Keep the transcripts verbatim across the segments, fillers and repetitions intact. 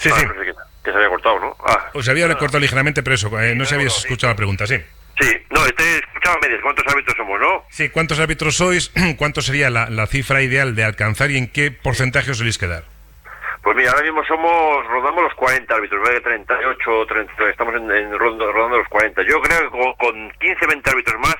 Sí, ah, sí. No sé qué, que se había cortado, ¿no? Ah, Os había ah, cortado ligeramente, pero eso, eh, no sé si habías sí. escuchado la pregunta, sí. Sí, no, este escuchaba medias. ¿Cuántos árbitros somos, no? Sí, ¿cuántos árbitros sois? ¿Cuánto sería la, la cifra ideal de alcanzar y en qué porcentaje os soléis quedar? Pues mira, ahora mismo somos, rodamos los cuarenta árbitros, en vez de treinta y ocho, treinta, estamos en, en rodando, rodando los cuarenta. Yo creo que con, con quince, veinte árbitros más,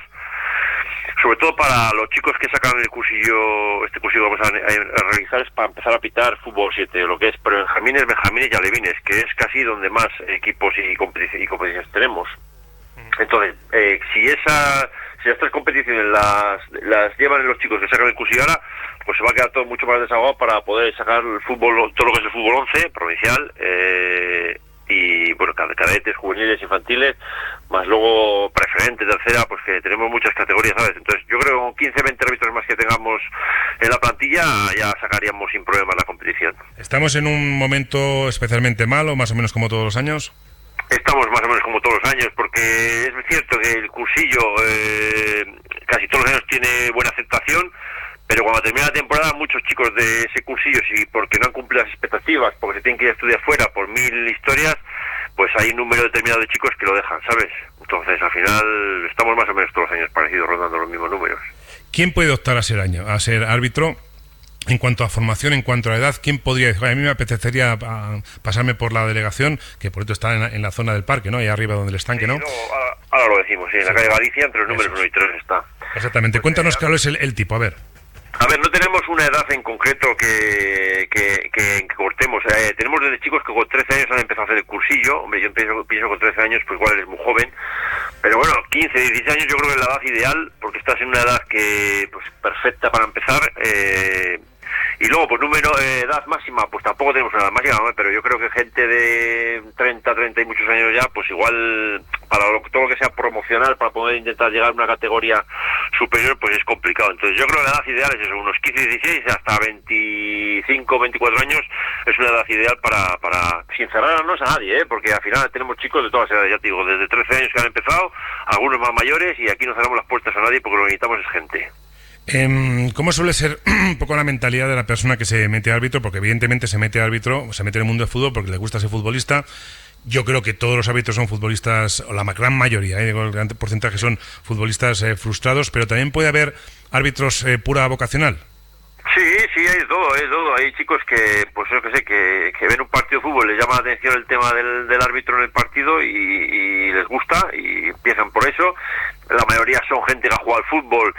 sobre todo para los chicos que sacan el cursillo, este cursillo que vamos a, a, a realizar, es para empezar a pitar fútbol siete, lo que es prebenjamines, benjamines y alevines, que es casi donde más equipos y, competici y competiciones tenemos. Entonces, eh, si esa, si las tres competiciones las, las llevan los chicos que sacan el cursillo ahora, pues se va a quedar todo mucho más desahogado para poder sacar el fútbol, todo lo que es el fútbol once, provincial, eh, y bueno, cadetes, juveniles, infantiles, más luego preferente, tercera, pues que tenemos muchas categorías, ¿sabes? Entonces yo creo que con quince, veinte árbitros más que tengamos en la plantilla ya sacaríamos sin problemas la competición. ¿Estamos en un momento especialmente malo, más o menos como todos los años? Estamos más o menos como todos los años, porque es cierto que el cursillo eh, casi todos los años tiene buena aceptación, pero cuando termina la temporada muchos chicos de ese cursillo, si porque no han cumplido las expectativas, porque se tienen que ir a estudiar fuera por mil historias, pues hay un número determinado de chicos que lo dejan, ¿sabes? Entonces al final estamos más o menos todos los años parecidos, rondando los mismos números. ¿Quién puede optar a ser año, a ser árbitro? En cuanto a formación, en cuanto a edad, ¿quién podría decir? A mí me apetecería a, pasarme por la delegación, que por esto está en la, en la zona del parque, ¿no? Ahí arriba donde el estanque, ¿no? Sí, no ahora, ahora lo decimos, sí, en sí. La calle Galicia, entre los números uno y tres está. Exactamente. Pues, cuéntanos, eh, claro, es el, el tipo, a ver. A ver, no tenemos una edad en concreto que, que, que, que cortemos. Eh, tenemos desde chicos que con trece años han empezado a hacer el cursillo. Hombre, yo pienso, pienso con trece años, pues igual eres muy joven. Pero bueno, quince, dieciséis años yo creo que es la edad ideal, porque estás en una edad que pues perfecta para empezar. Eh, y luego, pues número, eh, edad máxima, pues tampoco tenemos una edad máxima, ¿no? Pero yo creo que gente de treinta, treinta y muchos años ya, pues igual para lo, todo lo que sea promocional, para poder intentar llegar a una categoría superior, pues es complicado. Entonces yo creo que la edad ideal es eso, unos quince, dieciséis hasta veinticinco, veinticuatro años es una edad ideal para, para sin cerrarnos a nadie, ¿eh? Porque al final tenemos chicos de todas las edades, ya te digo, desde trece años que han empezado, algunos más mayores, y aquí no cerramos las puertas a nadie porque lo que necesitamos es gente. Eh, ¿Cómo suele ser un poco la mentalidad de la persona que se mete árbitro? Porque evidentemente se mete árbitro, se mete en el mundo del fútbol porque le gusta ser futbolista. Yo creo que todos los árbitros son futbolistas, o la gran mayoría, ¿eh? el gran porcentaje son futbolistas eh, frustrados, pero también puede haber árbitros eh, pura vocacional. Sí, sí, hay todo, hay todo. Hay chicos que, pues yo que sé, que, que ven un partido de fútbol, les llama la atención el tema del, del árbitro en el partido y, y les gusta y empiezan por eso. La mayoría son gente que ha jugado al fútbol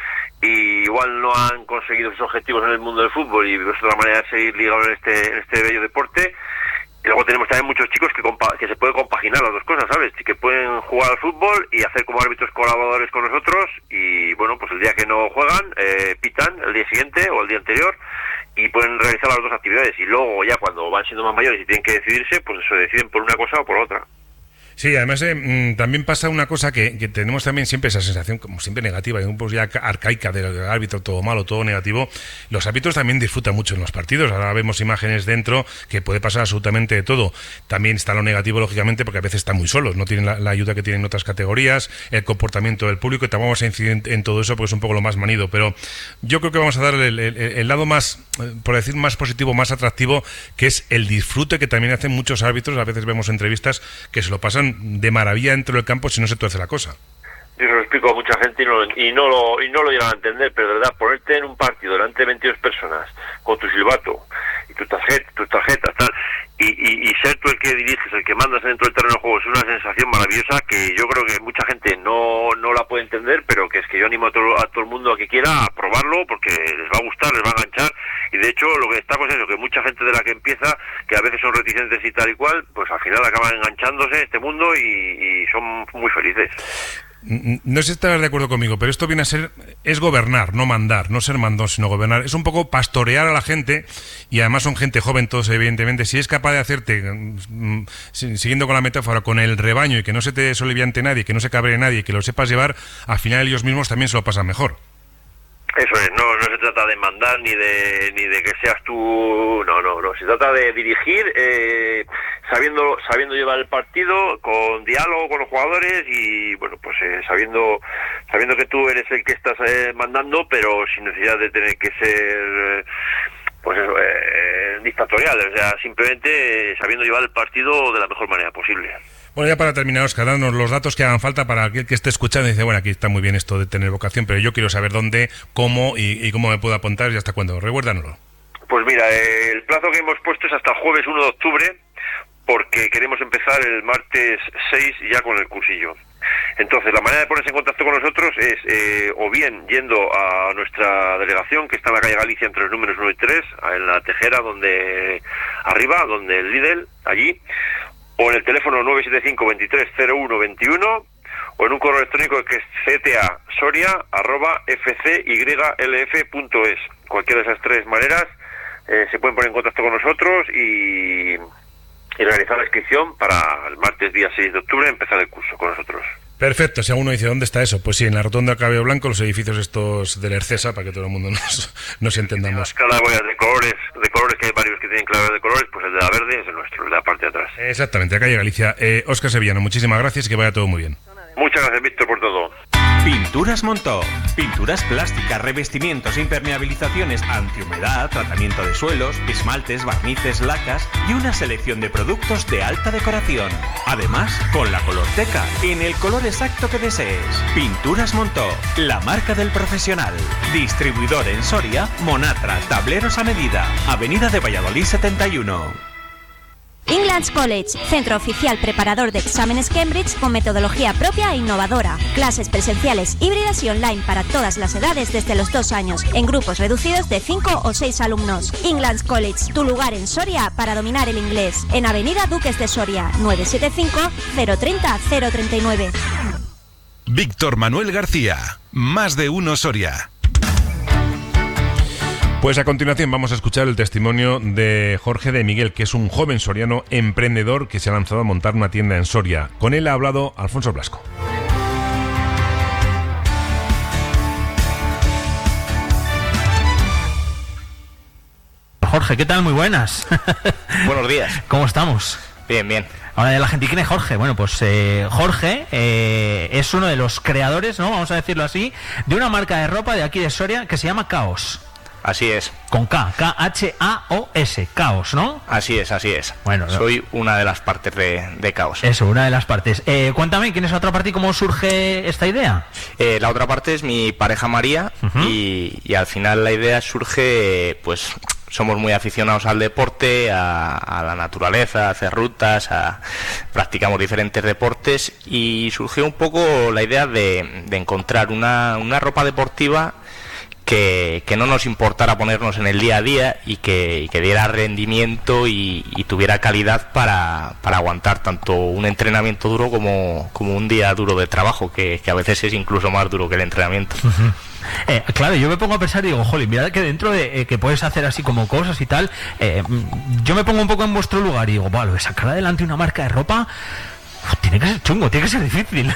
y igual no han conseguido sus objetivos en el mundo del fútbol y es otra manera de seguir ligados en este, en este bello deporte. Y luego tenemos también muchos chicos que, compa que se puede compaginar las dos cosas, ¿sabes? Que pueden jugar al fútbol y hacer como árbitros colaboradores con nosotros y, bueno, pues el día que no juegan, eh, pitan el día siguiente o el día anterior y pueden realizar las dos actividades. Y luego ya cuando van siendo más mayores y tienen que decidirse, pues eso, deciden por una cosa o por otra. Sí, además eh, también pasa una cosa que, que tenemos también siempre esa sensación como siempre negativa y un poco ya arcaica del árbitro, todo malo, todo negativo. Los árbitros también disfrutan mucho en los partidos. Ahora vemos imágenes dentro que puede pasar absolutamente de todo. También está lo negativo, lógicamente, porque a veces están muy solos, no tienen la, la ayuda que tienen otras categorías, el comportamiento del público, y también vamos a incidir en, en todo eso porque es un poco lo más manido. Pero yo creo que vamos a dar el, el, el lado más, por decir, más positivo, más atractivo, que es el disfrute que también hacen muchos árbitros. A veces vemos entrevistas que se lo pasan de maravilla dentro del campo si no se tuerce la cosa. Yo se lo explico a mucha gente y no, y no lo y no lo llegan a entender, pero de verdad, ponerte en un partido delante de veintidós personas con tu silbato y tu tarjeta, tus tarjetas, tal, y, y, y ser tú el que diriges, el que mandas dentro del terreno de juego, es una sensación maravillosa que yo creo que mucha gente no, no la puede entender, pero que es que yo animo a todo, a todo el mundo a que quiera a probarlo porque les va a gustar, les va a enganchar. Y de hecho lo que destaco es eso, que mucha gente de la que empieza, que a veces son reticentes y tal y cual, pues al final acaban enganchándose en este mundo y, y son muy felices. No sé si estarás de acuerdo conmigo, pero esto viene a ser, es gobernar, no mandar, no ser mandón, sino gobernar. Es un poco pastorear a la gente, y además son gente joven todos, evidentemente. Si es capaz de hacerte, siguiendo con la metáfora, con el rebaño, y que no se te soliviante nadie, que no se cabree nadie, que lo sepas llevar, al final ellos mismos también se lo pasan mejor. Eso es, no, no se trata de mandar ni de ni de que seas tú, no, no, no, se trata de dirigir, eh, sabiendo sabiendo llevar el partido, con diálogo con los jugadores y, bueno, pues eh, sabiendo sabiendo que tú eres el que estás eh, mandando, pero sin necesidad de tener que ser... Eh, pues eso, eh, dictatoriales, o sea, simplemente sabiendo llevar el partido de la mejor manera posible. Bueno, ya para terminar, Óscar, danos los datos que hagan falta para aquel que esté escuchando y dice, bueno, aquí está muy bien esto de tener vocación, pero yo quiero saber dónde, cómo y, y cómo me puedo apuntar y hasta cuándo. Recuérdanoslo. Pues mira, eh, el plazo que hemos puesto es hasta el jueves uno de octubre, porque queremos empezar el martes seis ya con el cursillo. Entonces, la manera de ponerse en contacto con nosotros es eh, o bien yendo a nuestra delegación, que está en la calle Galicia entre los números uno y tres, en la Tejera, donde arriba, donde el Lidl, allí, o en el teléfono nueve siete cinco, veintitrés, cero uno veintiuno, o en un correo electrónico que es c t a soria arroba f c y l f punto es. Cualquiera de esas tres maneras eh, se pueden poner en contacto con nosotros y, y realizar la inscripción para el martes día seis de octubre empezar el curso con nosotros. Perfecto, si alguno dice ¿dónde está eso? Pues sí, en la rotonda Cabello Blanco, los edificios estos del Ercesa, para que todo el mundo nos, nos entendamos. Las claraboyas de colores, de colores, que hay varios que tienen claraboyas de colores, pues el de la verde es el nuestro, el de la parte de atrás. Exactamente, a calle Galicia. Eh, Óscar Sevillano, muchísimas gracias y que vaya todo muy bien. Muchas gracias, Víctor, por todo. Pinturas Montó. Pinturas plásticas, revestimientos, impermeabilizaciones, antihumedad, tratamiento de suelos, esmaltes, barnices, lacas y una selección de productos de alta decoración. Además, con la colorteca, en el color exacto que desees. Pinturas Montó, la marca del profesional. Distribuidor en Soria, Monatra, tableros a medida. Avenida de Valladolid setenta y uno. England's College, centro oficial preparador de exámenes Cambridge con metodología propia e innovadora. Clases presenciales, híbridas y online para todas las edades desde los dos años, en grupos reducidos de cinco o seis alumnos. England's College, tu lugar en Soria para dominar el inglés. En Avenida Duques de Soria, nueve siete cinco, cero tres cero, cero tres nueve. Víctor Manuel García, Más de Uno Soria. Pues a continuación vamos a escuchar el testimonio de Jorge de Miguel, que es un joven soriano emprendedor que se ha lanzado a montar una tienda en Soria. Con él ha hablado Alfonso Blasco. Jorge, ¿qué tal? Muy buenas. Buenos días. ¿Cómo estamos? Bien, bien. Ahora de la gente, ¿quién es Jorge? Bueno, pues eh, Jorge eh, es uno de los creadores, ¿no? Vamos a decirlo así, de una marca de ropa de aquí de Soria que se llama Caos. Así es. Con K, K H A O S, Caos, ¿no? Así es, así es. Bueno, soy una de las partes de, de Caos. Eso, una de las partes. Eh, cuéntame, ¿quién es la otra parte y cómo surge esta idea? Eh, la otra parte es mi pareja María, uh-huh. y, y al final la idea surge, pues, somos muy aficionados al deporte, a, a la naturaleza, a hacer rutas, a, practicamos diferentes deportes y surgió un poco la idea de, de encontrar una, una ropa deportiva Que, que no nos importara ponernos en el día a día y que, y que diera rendimiento y, y tuviera calidad para, para aguantar tanto un entrenamiento duro como, como un día duro de trabajo, que, que a veces es incluso más duro que el entrenamiento. Uh-huh. Eh, claro, yo me pongo a pensar y digo, jolín, mirad que dentro de eh, que puedes hacer así como cosas y tal, eh, yo me pongo un poco en vuestro lugar y digo, vale, sacar adelante una marca de ropa uf, tiene que ser chungo, tiene que ser difícil.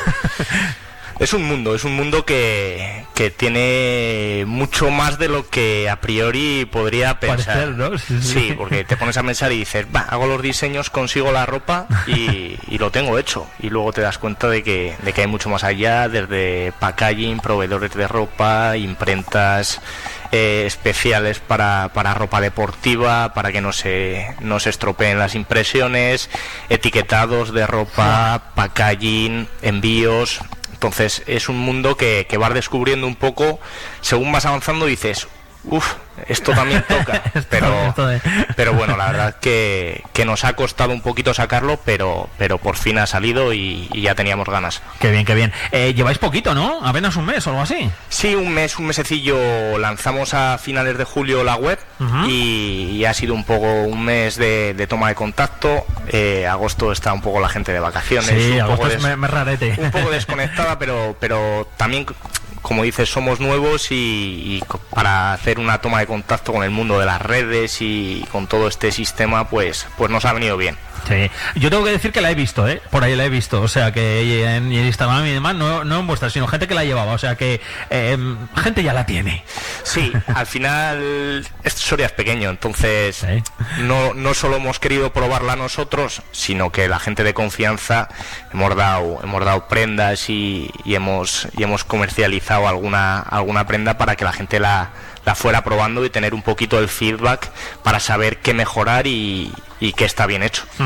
Es un mundo, es un mundo que, que tiene mucho más de lo que a priori podría pensar. Parecer, ¿no? Sí, sí. Sí, porque te pones a pensar y dices, va, hago los diseños, consigo la ropa y, y lo tengo hecho. Y luego te das cuenta de que, de que hay mucho más allá, desde packaging, proveedores de ropa, imprentas eh, especiales para, para ropa deportiva, para que no se, no se estropeen las impresiones, etiquetados de ropa, packaging, envíos. Entonces es un mundo que, que vas descubriendo un poco, según vas avanzando dices, uff, esto también toca, pero, pero bueno, la verdad que, que nos ha costado un poquito sacarlo, pero, pero por fin ha salido y, y ya teníamos ganas. Qué bien, qué bien. Eh, lleváis poquito, ¿no? Apenas un mes o algo así. Sí, un mes, un mesecillo. Lanzamos a finales de julio la web, uh-huh. y, y ha sido un poco un mes de, de toma de contacto. Eh, agosto está un poco la gente de vacaciones. Sí, un agosto poco es des- me, rarete. Un poco desconectada, pero, pero también, como dices, somos nuevos y, y para hacer una toma de contacto con el mundo de las redes y con todo este sistema, pues, pues nos ha venido bien. Sí, yo tengo que decir que la he visto, ¿eh? Por ahí la he visto, o sea que en, en Instagram y demás, no, no en vuestras, sino gente que la llevaba, o sea que eh, gente ya la tiene. Sí, al final este Soria es pequeño, entonces Sí. no, no solo hemos querido probarla nosotros, sino que la gente de confianza hemos dado, hemos dado prendas y, y hemos y hemos comercializado alguna, alguna prenda para que la gente la, la fuera probando y tener un poquito el feedback para saber qué mejorar y, y qué está bien hecho.